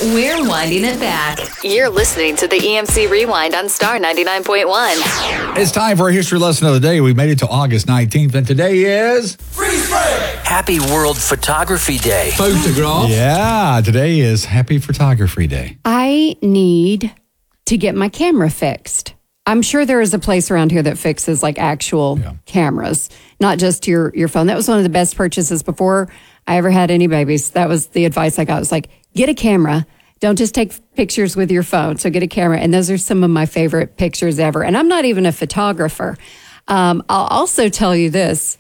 We're winding it back. You're listening to the EMC Rewind on Star 99.1. It's time for a history lesson of the day. We made it to August 19th, and today is... Freeze frame! Happy World Photography Day. Photograph. Yeah, today is Happy Photography Day. I need to get my camera fixed. I'm sure there is a place around here that fixes like actual cameras, not just your phone. That was one of the best purchases before I ever had any babies. That was the advice I got. It was like, get a camera. Don't just take pictures with your phone. So get a camera. And those are some of my favorite pictures ever. And I'm not even a photographer. I'll also tell you this.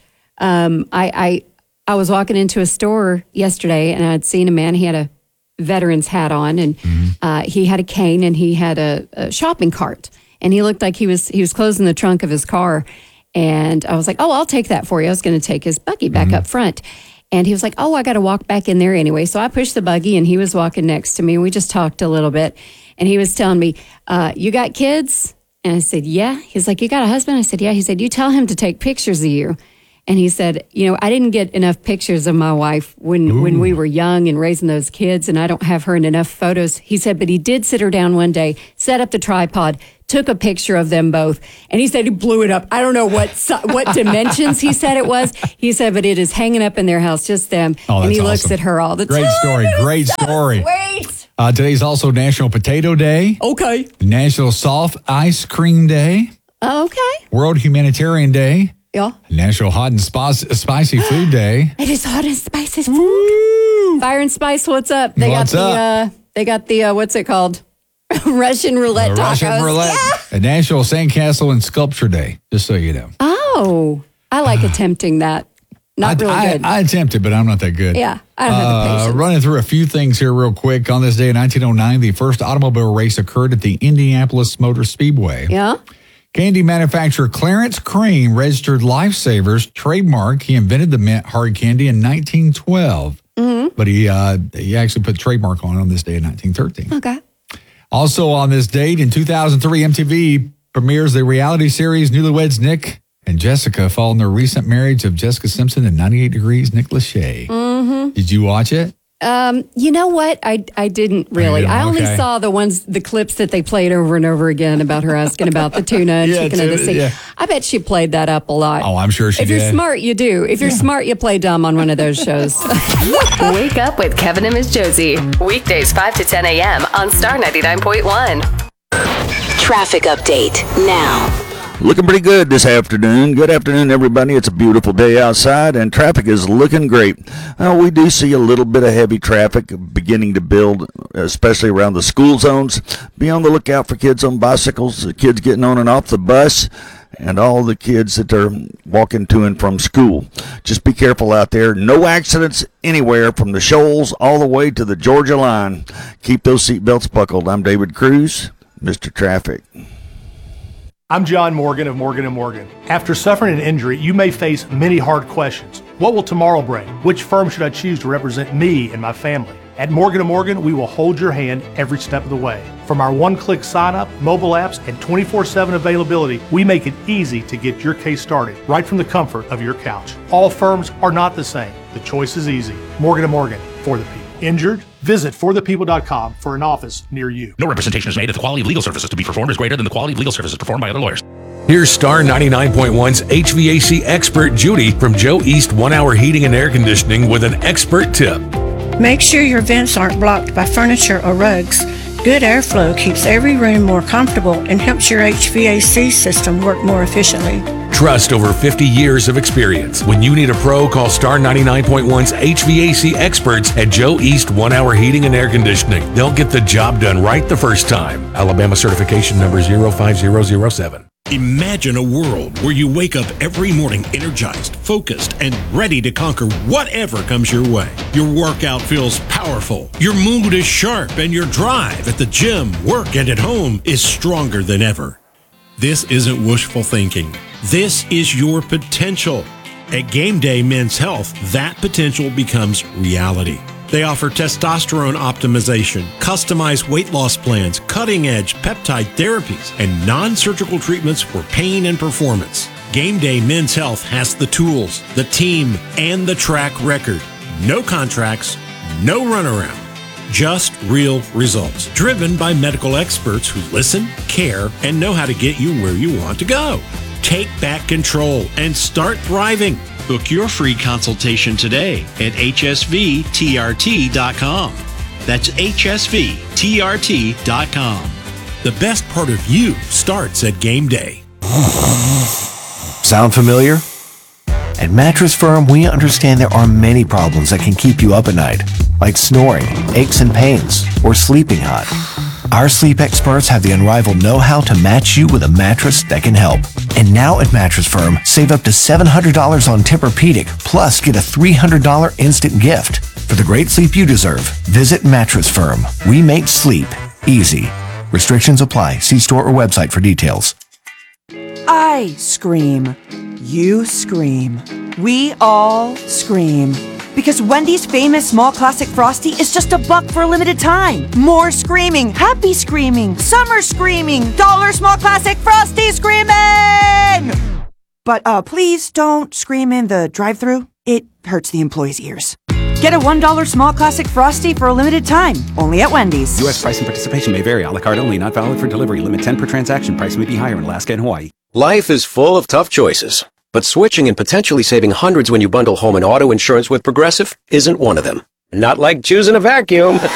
I was walking into a store yesterday and I'd seen a man. He had a veteran's hat on and he had a cane and he had a shopping cart. And he looked like he was closing the trunk of his car. And I was like, oh, I'll take that for you. I was going to take his buggy back up front. And he was like, oh, I got to walk back in there anyway. So I pushed the buggy and he was walking next to me. And we just talked a little bit. And he was telling me, you got kids? And I said, yeah. He's like, you got a husband? I said, yeah. He said, you tell him to take pictures of you. And he said, I didn't get enough pictures of my wife when we were young and raising those kids, and I don't have her in enough photos. He said, but he did sit her down one day, set up the tripod, took a picture of them both, and he said he blew it up. I don't know what dimensions he said it was. He said, but it is hanging up in their house, just them. Oh, and he awesome. looks at her all the time. Great story. Sweet. Today's also National Potato Day. Okay. National Soft Ice Cream Day. Okay. World Humanitarian Day. Yeah. National Hot and Spicy Food Day. It is hot and spicy food. Woo. Fire and Spice, what's up? They got the what's it called? Russian roulette tacos. Russian roulette. Yeah. A National Sandcastle and Sculpture Day, just so you know. Oh, I like attempting that. Not really good. I attempted, but I'm not that good. Yeah, I don't have the patience. Running through a few things here real quick. On this day in 1909, the first automobile race occurred at the Indianapolis Motor Speedway. Yeah. Candy manufacturer Clarence Cream registered Lifesavers trademark. He invented the mint hard candy in 1912, but he actually put trademark on this day in 1913. Okay. Also on this date in 2003, MTV premieres the reality series Newlyweds Nick and Jessica, following their recent marriage of Jessica Simpson and 98 Degrees Nick Lachey. Did you watch it? You know what? I didn't really. I only saw the clips that they played over and over again about her asking about the tuna and chicken of the sea. Yeah. I bet she played that up a lot. Oh, I'm sure she did. If you're smart, you do. If you're smart, you play dumb on one of those shows. Wake up with Kevin and Miss Josie. Weekdays 5 to 10 a.m. on Star 99.1. Traffic update now. Looking pretty good this afternoon. Good afternoon, everybody. It's a beautiful day outside, and traffic is looking great. We do see a little bit of heavy traffic beginning to build, especially around the school zones. Be on the lookout for kids on bicycles, kids getting on and off the bus, and all the kids that are walking to and from school. Just be careful out there. No accidents anywhere from the Shoals all the way to the Georgia line. Keep those seatbelts buckled. I'm David Cruz, Mr. Traffic. I'm John Morgan of Morgan & Morgan. After suffering an injury, you may face many hard questions. What will tomorrow bring? Which firm should I choose to represent me and my family? At Morgan & Morgan, we will hold your hand every step of the way. From our one-click sign-up, mobile apps, and 24/7 availability, we make it easy to get your case started right from the comfort of your couch. All firms are not the same. The choice is easy. Morgan & Morgan, for the people. Injured? Visit forthepeople.com for an office near you. No representation is made that the quality of legal services to be performed is greater than the quality of legal services performed by other lawyers. Here's Star 99.1's HVAC expert Judy from Joe East 1 Hour Heating and Air Conditioning with an expert tip. Make sure your vents aren't blocked by furniture or rugs. Good airflow keeps every room more comfortable and helps your HVAC system work more efficiently. Trust over 50 years of experience. When you need a pro, call Star 99.1's HVAC experts at Joe East 1 Hour Heating and Air Conditioning. They'll get the job done right the first time. Alabama certification number 05007. Imagine a world where you wake up every morning energized, focused, and ready to conquer whatever comes your way. Your workout feels powerful, your mood is sharp, and your drive at the gym, work, and at home is stronger than ever. This isn't wishful thinking. This is your potential. At Game Day Men's Health, that potential becomes reality. They offer testosterone optimization, customized weight loss plans, cutting-edge peptide therapies, and non-surgical treatments for pain and performance. Game Day Men's Health has the tools, the team, and the track record. No contracts, no runaround. just real results, driven by medical experts who listen, care, and know how to get you where you want to go. Take back control and start thriving. Book your free consultation today at hsvtrt.com. That's hsvtrt.com. The best part of you starts at game day. Sound familiar? At Mattress Firm, we understand there are many problems that can keep you up at night, like snoring, aches and pains, or sleeping hot. Our sleep experts have the unrivaled know-how to match you with a mattress that can help. And now at Mattress Firm, save up to $700 on Tempur-Pedic, plus get a $300 instant gift. For the great sleep you deserve, visit Mattress Firm. We make sleep easy. Restrictions apply. See store or website for details. I scream. You scream. We all scream. Because Wendy's famous small classic Frosty is just $1 for a limited time. More screaming, happy screaming, summer screaming, dollar small classic Frosty screaming! But please don't scream in the drive-thru. It hurts the employees' ears. Get a $1 small classic Frosty for a limited time, only at Wendy's. U.S. price and participation may vary. A la carte only, not valid for delivery. Limit 10 per transaction. Price may be higher in Alaska and Hawaii. Life is full of tough choices, but switching and potentially saving hundreds when you bundle home and auto insurance with Progressive isn't one of them. Not like choosing a vacuum.